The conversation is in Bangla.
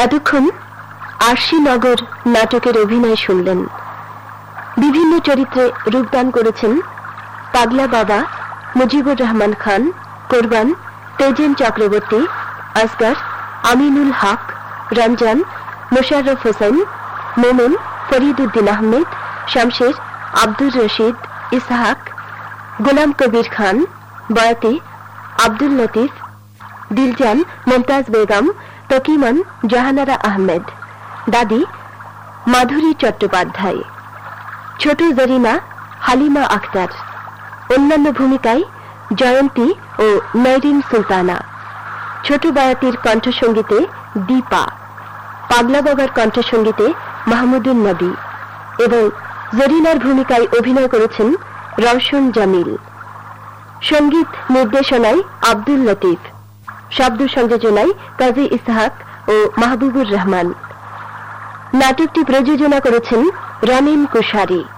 এতক্ষণ আরশিনগর নাটকের অভিনয় শুনলেন। বিভিন্ন চরিত্রে রূপদান করেছেন পাগলা বাবা, মুজিবুর রহমান খান, কোরবান, তেজেন চক্রবর্তী, আসগর, আমিনুল হক, রমজান, মোশাররফ হোসেন, মোমেন, ফরিদউদ্দিন আহমেদ, শামশের, আব্দুর রশিদ, ইসহাক, গোলাম কবির খান, বয়াতি, আব্দুল লতিফ, দিলজান, মুমতাজ বেগম, তকিমান, জাহানারা আহমেদ, দাদি মাধুরী চট্টোপাধ্যায়, ছোট জরিনা হালিমা আখতার। অন্যান্য ভূমিকায় জয়ন্তী ও নৈরিন সুলতানা। ছোট বায়াতির কণ্ঠসঙ্গীতে দীপা, পাগলা বাবার কণ্ঠসঙ্গীতে মাহমুদুন নবী এবং জরিনার ভূমিকায় অভিনয় করেছেন রওশন জামিল। সঙ্গীত নির্দেশনায় আব্দুল লতিফ, শব্দ সংযোজনায় কাজী ইসহাক ও মাহবুবুর রহমান। নাটকটি প্রযোজনা করেছেন রনিন কুশারি।